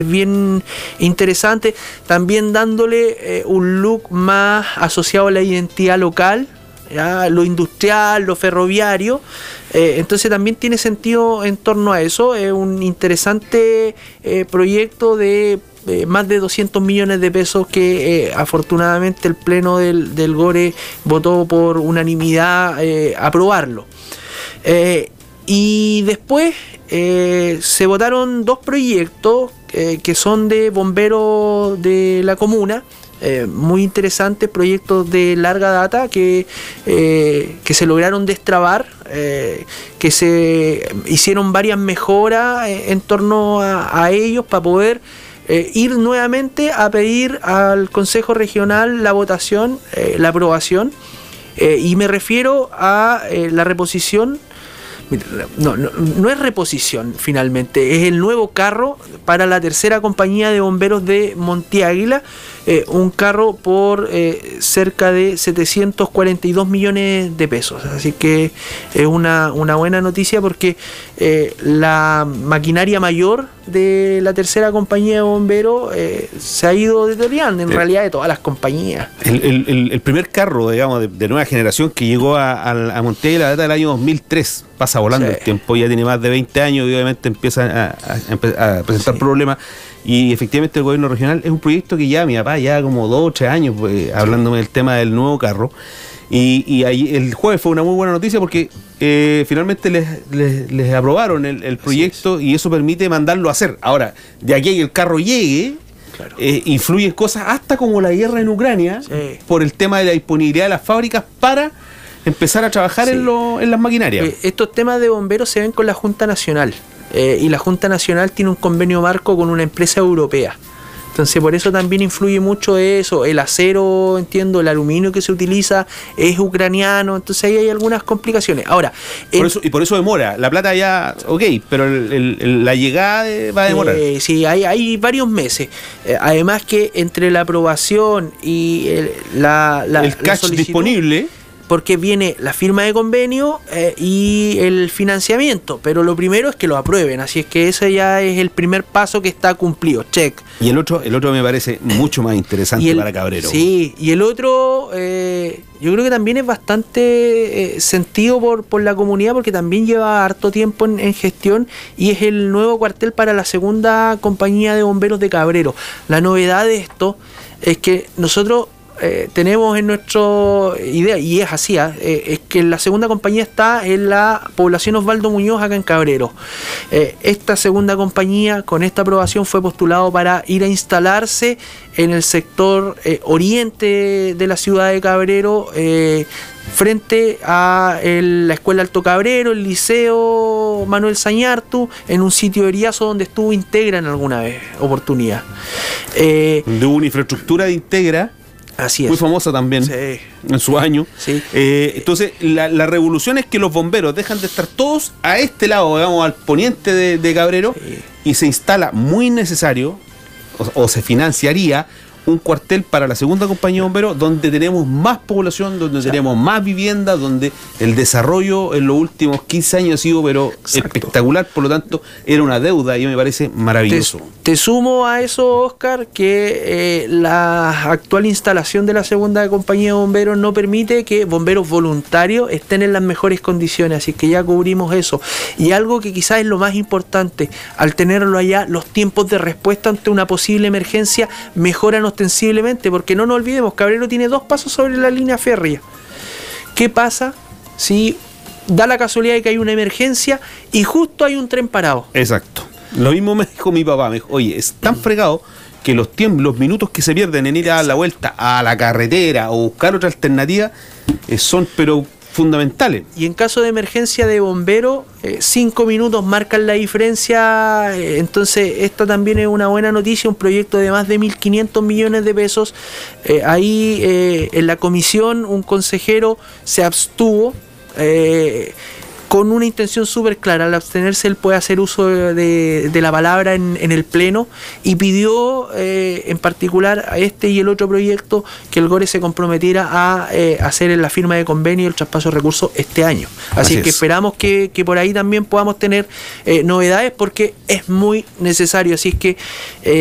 bien interesante, también dándole un look más asociado a la identidad local, ¿ya? Lo industrial, lo ferroviario, entonces también tiene sentido en torno a eso. Es un interesante proyecto de más de 200 millones de pesos que afortunadamente el Pleno del GORE votó por unanimidad aprobarlo. Y después se votaron dos proyectos que son de bomberos de la comuna, muy interesantes, proyectos de larga data que se lograron destrabar, que se hicieron varias mejoras en torno a ellos para poder ir nuevamente a pedir al Consejo Regional la votación, la aprobación, y me refiero a la reposición. No es reposición finalmente, es el nuevo carro para la tercera compañía de bomberos de Monte Águila, un carro por cerca de 742 millones de pesos, así que es una buena noticia porque la maquinaria mayor de la tercera compañía de bomberos se ha ido deteriorando, en realidad de todas las compañías. El primer carro, digamos, de nueva generación que llegó a Monte Águila, la data del año 2003, pasa volando el tiempo, ya tiene más de 20 años y obviamente empieza a presentar problemas, y efectivamente el gobierno regional es un proyecto que ya mi papá ya como 2 o 3 años hablándome del tema del nuevo carro, y ahí, el jueves fue una muy buena noticia porque finalmente les aprobaron el proyecto, y eso permite mandarlo a hacer. Ahora, de aquí a que el carro llegue, claro, influyen cosas hasta como la guerra en Ucrania, por el tema de la disponibilidad de las fábricas para empezar a trabajar en las maquinarias. Estos temas de bomberos se ven con la Junta Nacional, y la Junta Nacional tiene un convenio marco con una empresa europea. Entonces por eso también influye mucho eso. El acero, entiendo, el aluminio que se utiliza es ucraniano, entonces ahí hay algunas complicaciones. Ahora, por eso demora. La plata ya, ok, pero la llegada va a demorar. Sí, hay varios meses. Además que entre la aprobación y el cash disponible, porque viene la firma de convenio y el financiamiento, pero lo primero es que lo aprueben, así es que ese ya es el primer paso que está cumplido, check. Y el otro me parece mucho más interesante para Cabrero. Sí, y el otro yo creo que también es bastante sentido por la comunidad, porque también lleva harto tiempo en gestión, y es el nuevo cuartel para la segunda compañía de bomberos de Cabrero. La novedad de esto es que nosotros tenemos en nuestra idea, y es así, es que la segunda compañía está en la población Osvaldo Muñoz, acá en Cabrero. Esta segunda compañía, con esta aprobación, fue postulado para ir a instalarse en el sector oriente de la ciudad de Cabrero, frente a la Escuela Alto Cabrero, el Liceo Manuel Sañartu, en un sitio de Eriazo donde estuvo Integra en alguna oportunidad. De una infraestructura de Integra. Así es. Muy famosa también, en su año. Sí. Entonces, la revolución es que los bomberos dejan de estar todos a este lado, digamos, al poniente de Cabrero, y se instala, muy necesario, o se financiaría, un cuartel para la segunda compañía de bomberos, donde tenemos más población, donde tenemos más viviendas, donde el desarrollo en los últimos 15 años ha sido espectacular, por lo tanto era una deuda, y me parece maravilloso. Te sumo a eso, Oscar, que la actual instalación de la segunda compañía de bomberos no permite que bomberos voluntarios estén en las mejores condiciones, así que ya cubrimos eso. Y algo que quizás es lo más importante, al tenerlo allá, los tiempos de respuesta ante una posible emergencia mejoran ostensiblemente, porque no nos olvidemos, Cabrero tiene 2 pasos sobre la línea férrea. ¿Qué pasa si da la casualidad de que hay una emergencia y justo hay un tren parado? Exacto. Lo mismo me dijo mi papá, me dijo, oye, es tan fregado que los minutos que se pierden en ir a dar la vuelta a la carretera o buscar otra alternativa son pero fundamentales. Y en caso de emergencia de bombero, 5 minutos marcan la diferencia. Entonces esta también es una buena noticia, un proyecto de más de 1.500 millones de pesos. Ahí en la comisión un consejero se abstuvo, con una intención súper clara. Al abstenerse, él puede hacer uso de la palabra en el Pleno, y pidió en particular a este y el otro proyecto que el GORE se comprometiera a hacer la firma de convenio y el traspaso de recursos este año. Así es que esperamos que por ahí también podamos tener novedades, porque es muy necesario. Así es que